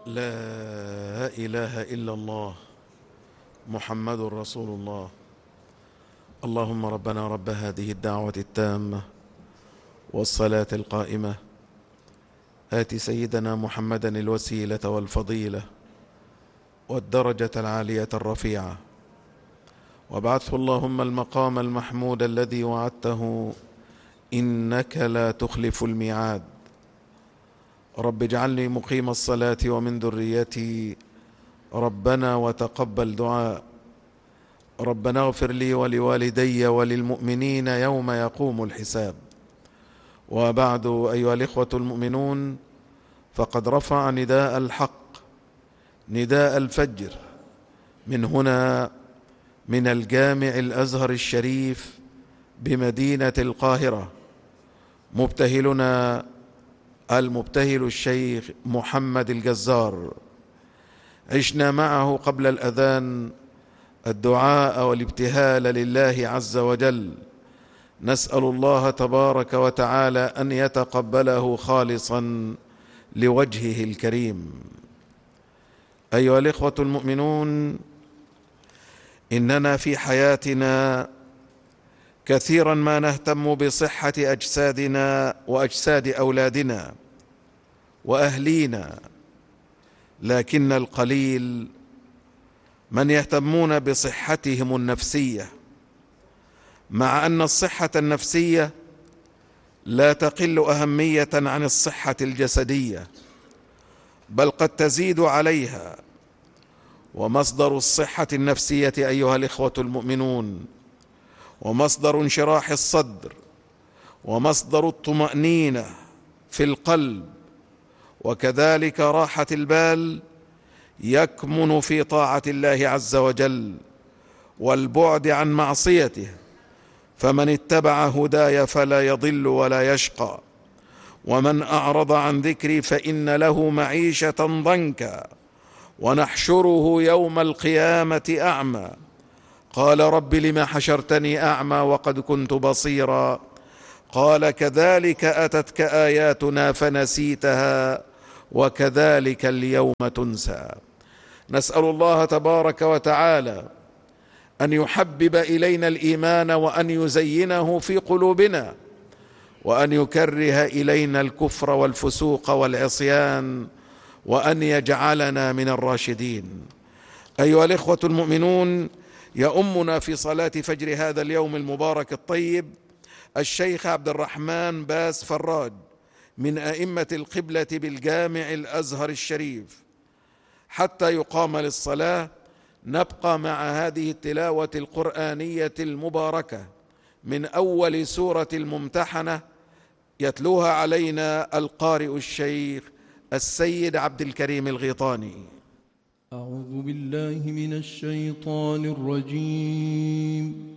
لا إله إلا الله محمد رسول الله. اللهم ربنا رب هذه الدعوة التامة والصلاة القائمة آت سيدنا محمدا الوسيلة والفضيلة والدرجة العالية الرفيعة، وابعثه اللهم المقام المحمود الذي وعدته إنك لا تخلف الميعاد. رب اجعلني مقيم الصلاة ومن ذريتي ربنا وتقبل دعاء. ربنا اغفر لي ولوالدي وللمؤمنين يوم يقوم الحساب. وبعد، أيها الإخوة المؤمنون، فقد رفع نداء الحق نداء الفجر من هنا، من الجامع الأزهر الشريف بمدينة القاهرة، مبتهلنا المبتهل الشيخ محمد الجزار. عشنا معه قبل الأذان الدعاء والابتهال لله عز وجل، نسأل الله تبارك وتعالى أن يتقبله خالصا لوجهه الكريم. أيها الإخوة المؤمنون، إننا في حياتنا كثيرا ما نهتم بصحة أجسادنا وأجساد أولادنا وأهلينا، لكن القليل من يهتمون بصحتهم النفسية، مع أن الصحة النفسية لا تقل أهمية عن الصحة الجسدية، بل قد تزيد عليها. ومصدر الصحة النفسية أيها الإخوة المؤمنون، ومصدر انشراح الصدر، ومصدر الطمأنينة في القلب، وكذلك راحة البال، يكمن في طاعة الله عز وجل والبعد عن معصيته. فمن اتبع هداي فلا يضل ولا يشقى، ومن أعرض عن ذكري فإن له معيشة ضنكا ونحشره يوم القيامة أعمى. قال رب لم حشرتني أعمى وقد كنت بصيرا. قال كذلك أتتك آياتنا فنسيتها وكذلك اليوم تنسى. نسأل الله تبارك وتعالى أن يحبب إلينا الإيمان وأن يزينه في قلوبنا، وأن يكره إلينا الكفر والفسوق والعصيان، وأن يجعلنا من الراشدين. أيها الإخوة المؤمنون، يؤمنا في صلاة فجر هذا اليوم المبارك الطيب الشيخ عبد الرحمن باز فراج من أئمة القبلة بالجامع الأزهر الشريف. حتى يقام للصلاة نبقى مع هذه التلاوة القرآنية المباركة من أول سورة الممتحنة، يتلوها علينا القارئ الشيخ السيد عبد الكريم الغيطاني. أعوذ بالله من الشيطان الرجيم.